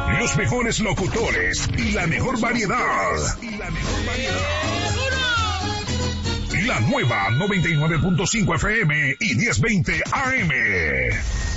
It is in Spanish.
Los mejores locutores y la mejor variedad. La nueva 99.5 FM y 1020 AM.